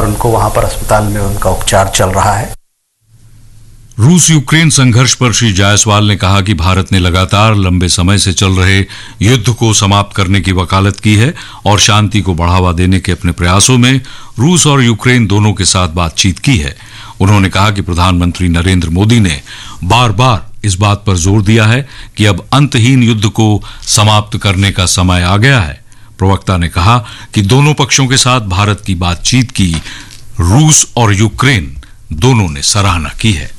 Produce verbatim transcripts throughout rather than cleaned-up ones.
और उनको वहां पर अस्पताल में उनका उपचार चल रहा है। रूस यूक्रेन संघर्ष पर श्री जायसवाल ने कहा कि भारत ने लगातार लंबे समय से चल रहे युद्ध को समाप्त करने की वकालत की है और शांति को बढ़ावा देने के अपने प्रयासों में रूस और यूक्रेन दोनों के साथ बातचीत की है। उन्होंने कहा कि प्रधानमंत्री नरेंद्र मोदी ने बार बार इस बात पर जोर दिया है कि अब अंतहीन युद्ध को समाप्त करने का समय आ गया है। प्रवक्ता ने कहा कि दोनों पक्षों के साथ भारत की बातचीत की रूस और यूक्रेन दोनों ने सराहना की है।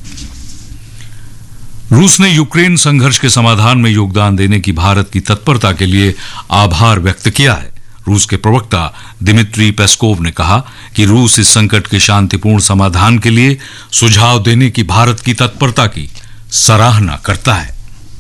रूस ने यूक्रेन संघर्ष के समाधान में योगदान देने की भारत की तत्परता के लिए आभार व्यक्त किया है। रूस के प्रवक्ता दिमित्री पेस्कोव ने कहा कि रूस इस संकट के शांतिपूर्ण समाधान के लिए सुझाव देने की भारत की तत्परता की सराहना करता है।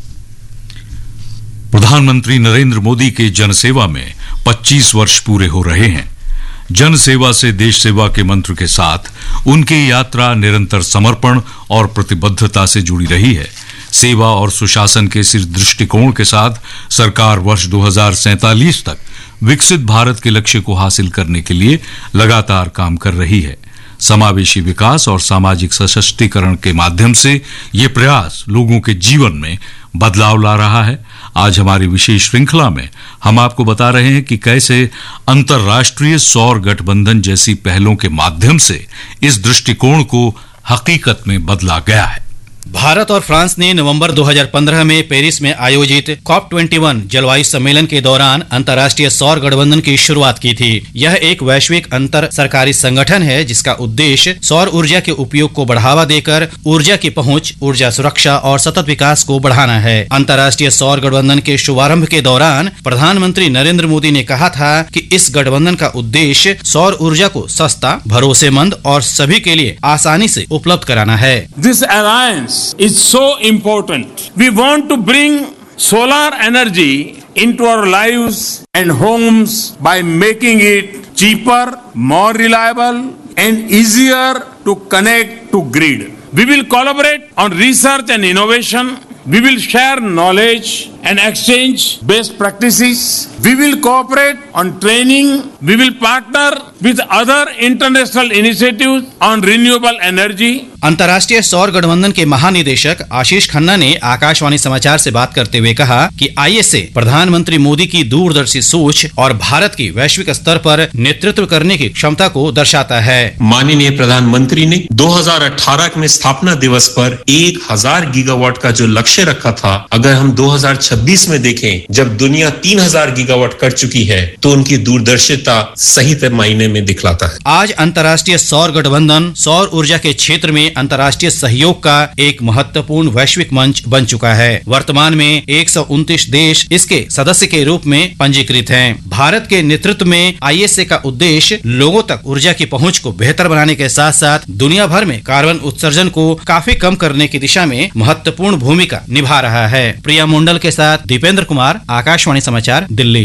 प्रधानमंत्री नरेंद्र मोदी के जनसेवा में पच्चीस वर्ष पूरे हो रहे हैं। जन सेवा से देश सेवा के मंत्र के साथ उनकी यात्रा निरंतर समर्पण और प्रतिबद्धता से जुड़ी रही है। सेवा और सुशासन के इस दृष्टिकोण के साथ सरकार वर्ष दो हज़ार सैंतालीस तक विकसित भारत के लक्ष्य को हासिल करने के लिए लगातार काम कर रही है। समावेशी विकास और सामाजिक सशक्तिकरण के माध्यम से ये प्रयास लोगों के जीवन में बदलाव ला रहा है। आज हमारी विशेष श्रृंखला में हम आपको बता रहे हैं कि कैसे अंतर्राष्ट्रीय सौर गठबंधन जैसी पहलों के माध्यम से इस दृष्टिकोण को हकीकत में बदला गया है। भारत और फ्रांस ने नवंबर दो हज़ार पंद्रह में पेरिस में आयोजित कॉप इक्कीस जलवायु सम्मेलन के दौरान अंतर्राष्ट्रीय सौर गठबंधन की शुरुआत की थी। यह एक वैश्विक अंतर सरकारी संगठन है जिसका उद्देश्य सौर ऊर्जा के उपयोग को बढ़ावा देकर ऊर्जा की पहुंच, ऊर्जा सुरक्षा और सतत विकास को बढ़ाना है। अंतर्राष्ट्रीय सौर गठबंधन के शुभारंभ के दौरान प्रधानमंत्री नरेंद्र मोदी ने कहा था कि इस गठबंधन का उद्देश्य सौर ऊर्जा को सस्ता, भरोसेमंद और सभी के लिए आसानी से उपलब्ध कराना है। This alliance is so important. We want to bring solar energy into our lives and homes by making it cheaper, more reliable and easier to connect to grid. We will collaborate on research and innovation. We will share knowledge and exchange best practices. We will cooperate on training. We will partner with other international initiatives on renewable energy. अंतर्राष्ट्रीय सौर गठबंधन के महानिदेशक आशीष खन्ना ने आकाशवाणी समाचार से बात करते हुए कहा कि आईएसए प्रधानमंत्री मोदी की दूरदर्शी सोच और भारत की वैश्विक स्तर पर नेतृत्व करने की क्षमता को दर्शाता है। माननीय प्रधानमंत्री ने दो हज़ार अठारह में स्थापना दिवस पर एक हज़ार गीगावाट का जो लक्ष्य रखा था, अगर हम दो हज़ार छब्बीस में देखें जब दुनिया तीन हज़ार गीगावाट कर चुकी है तो उनकी दूरदर्शिता सही मायने में दिखलाता है। आज अंतर्राष्ट्रीय सौर गठबंधन सौर ऊर्जा के क्षेत्र में अंतर्राष्ट्रीय सहयोग का एक महत्वपूर्ण वैश्विक मंच बन चुका है। वर्तमान में एक सौ उनतीस देश इसके सदस्य के रूप में पंजीकृत हैं। भारत के नेतृत्व में आईएसए का उद्देश्य लोगों तक ऊर्जा की पहुंच को बेहतर बनाने के साथ साथ दुनिया भर में कार्बन उत्सर्जन को काफी कम करने की दिशा में महत्वपूर्ण भूमिका निभा रहा है। प्रिया मंडल के साथ दीपेंद्र कुमार, आकाशवाणी समाचार, दिल्ली।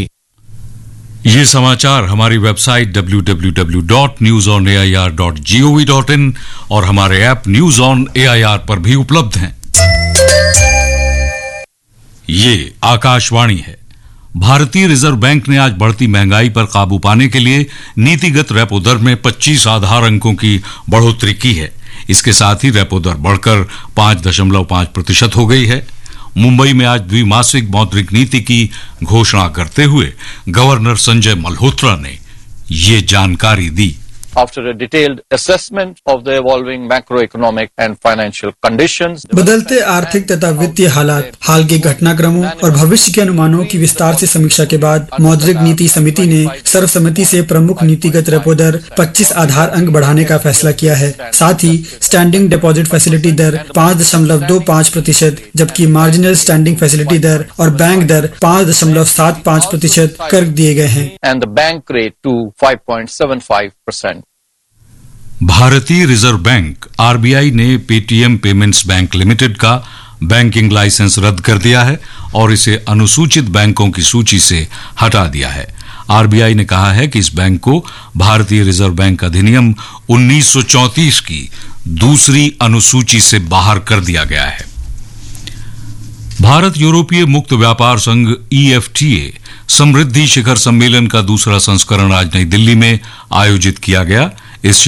ये समाचार हमारी website W W W dot news on A I R dot G O V dot in और हमारे app news on A I R पर भी उपलब्ध हैं। ये आकाशवाणी है। भारतीय रिजर्व बैंक ने आज बढ़ती महंगाई पर काबू पाने के लिए नीतिगत रेपो दर में पच्चीस आधार अंकों की बढ़ोतरी की है। इसके साथ ही रेपो दर बढ़कर पांच दशमलव पांच प्रतिशत हो गई है। मुंबई में आज द्विमासिक मौद्रिक नीति की घोषणा करते हुए गवर्नर संजय मल्होत्रा ने ये जानकारी दी। After a detailed assessment of the evolving macroeconomic and financial conditions, बदलते आर्थिक तथा वित्तीय हालात, हाल के घटनाक्रमों और भविष्य के अनुमानों की विस्तार से समीक्षा के बाद मौद्रिक नीति समिति ने सर्वसम्मति से प्रमुख नीतिगत रेपो दर पच्चीस आधार अंक बढ़ाने का फैसला किया है। साथ ही स्टैंडिंग डिपॉजिट फैसिलिटी दर पाँच दशमलव दो पाँच प्रतिशत जबकि मार्जिनल स्टैंडिंग फैसिलिटी दर और बैंक दर पाँच दशमलव सात पाँच प्रतिशत कर दिए गए हैं। and the bank rate to five point seven five percent. भारतीय रिजर्व बैंक आरबीआई ने पेटीएम पेमेंट्स बैंक लिमिटेड का बैंकिंग लाइसेंस रद्द कर दिया है और इसे अनुसूचित बैंकों की सूची से हटा दिया है। आरबीआई ने कहा है कि इस बैंक को भारतीय रिजर्व बैंक अधिनियम उन्नीस सौ चौंतीस की दूसरी अनुसूची से बाहर कर दिया गया है। भारत यूरोपीय मुक्त व्यापार संघ ई एफ टी ए समृद्धि शिखर सम्मेलन का दूसरा संस्करण आज नई दिल्ली में आयोजित किया गया।